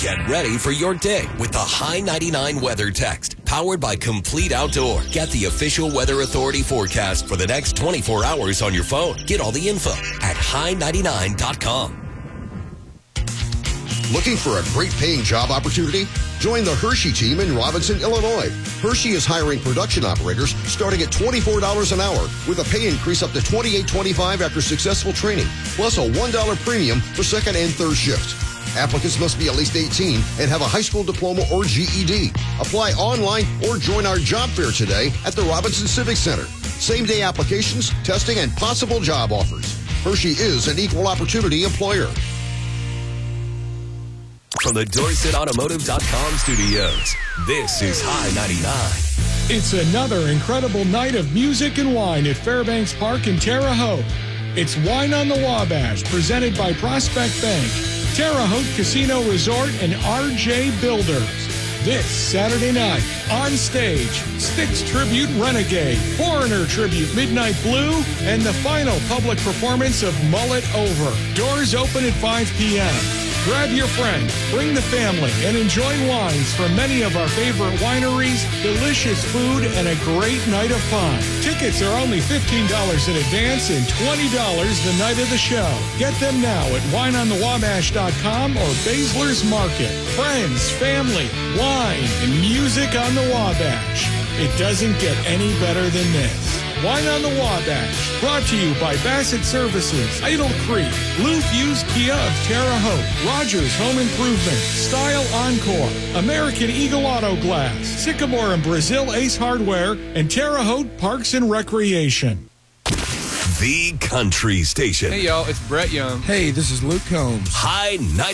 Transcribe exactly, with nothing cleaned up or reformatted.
Get ready for your day with the High ninety-nine Weather Text, powered by Complete Outdoor. Get the official Weather Authority forecast for the next twenty-four hours on your phone. Get all the info at high ninety-nine dot com. Looking for a great paying job opportunity? Join the Hershey team in Robinson, Illinois. Hershey is hiring production operators starting at twenty-four dollars an hour with a pay increase up to twenty-eight twenty-five after successful training, plus a one dollar premium for second and third shifts. Applicants must be at least eighteen and have a high school diploma or G E D. Apply online or join our job fair today at the Robinson Civic Center. Same-day applications, testing, and possible job offers. Hershey is an equal opportunity employer. From the Dorset Automotive dot com studios, this is High ninety-nine. It's another incredible night of music and wine at Fairbanks Park in Terre Haute. It's Wine on the Wabash, presented by Prospect Bank, Terre Haute Casino Resort, and R J Builders. This Saturday night, on stage, Styx Tribute Renegade, Foreigner Tribute Midnight Blue, and the final public performance of Mullet Over. Doors open at five p.m. Grab your friend, bring the family, and enjoy wines from many of our favorite wineries, delicious food, and a great night of fun. Tickets are only fifteen dollars in advance and twenty dollars the night of the show. Get them now at wine on the wabash dot com or Baszler's Market. Friends, family, wine, and music on the Wabash. It doesn't get any better than this. Wine on the Wabash, brought to you by Bassett Services, Idle Creek, Blue Fuse Kia of Terre Haute, Rogers Home Improvement, Style Encore, American Eagle Auto Glass, Sycamore and Brazil Ace Hardware, and Terre Haute Parks and Recreation. The Country Station. Hey, y'all, it's Brett Young. Hey, this is Luke Combs. High ninety.